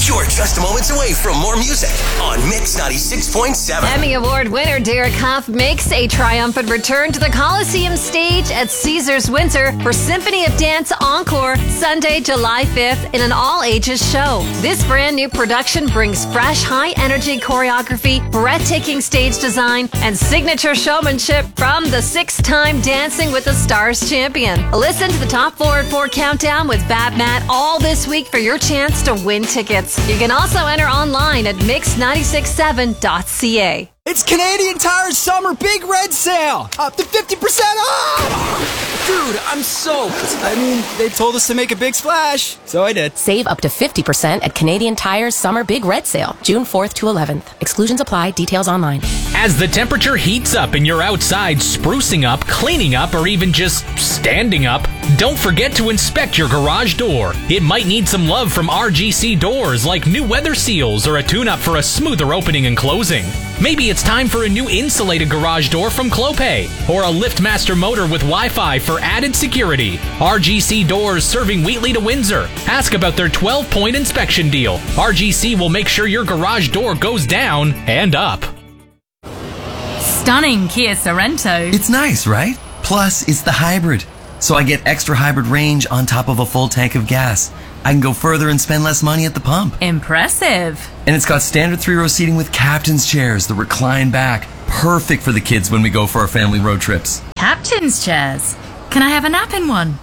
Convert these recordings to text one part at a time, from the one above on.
You're just moments away from more music on Mix 96.7. Emmy Award winner Derek Hough makes a triumphant return to the Coliseum stage at Caesars Windsor for Symphony of Dance Encore Sunday, July 5th in an all-ages show. This brand new production brings fresh, high-energy choreography, breathtaking stage design, and signature showmanship from the six-time Dancing with the Stars champion. Listen to the Top 4 at 4 countdown with Fab Matt all this week for your chance to win tickets. You can also enter online at mix967.ca. It's Canadian Tire's Summer Big Red Sale! Up to 50% off! Dude, I'm soaked. I mean, they told us to make a big splash, so I did. Save up to 50% at Canadian Tire's Summer Big Red Sale, June 4th to 11th. Exclusions apply. Details online. As the temperature heats up and you're outside sprucing up, cleaning up, or even just standing up, don't forget to inspect your garage door. It might need some love from RGC Doors, like new weather seals or a tune-up for a smoother opening and closing. Maybe it's time for a new insulated garage door from Clopay, or a LiftMaster motor with Wi-Fi for added security. RGC Doors, serving Wheatley to Windsor. Ask about their 12-point inspection deal. RGC will make sure your garage door goes down and up. Stunning Kia Sorento. It's nice, right? Plus, it's the hybrid, so I get extra hybrid range on top of a full tank of gas. I can go further and spend less money at the pump. Impressive. And it's got standard 3-row seating with captain's chairs that recline back. Perfect for the kids when we go for our family road trips. Captain's chairs. Can I have a nap in one?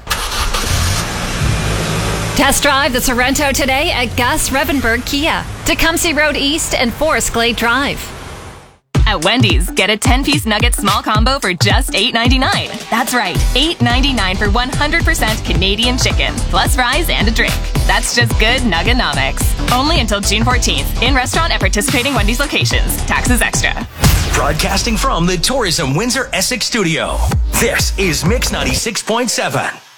Test drive the Sorento today at Gus Revenberg Kia, Tecumseh Road East and Forest Glade Drive. At Wendy's, get a 10-piece nugget small combo for just $8.99. That's right, $8.99 for 100% Canadian chicken, plus fries and a drink. That's just good Nuggenomics. Only until June 14th. In restaurant at participating Wendy's locations. Taxes extra. Broadcasting from the Tourism Windsor Essex studio. This is Mix 96.7.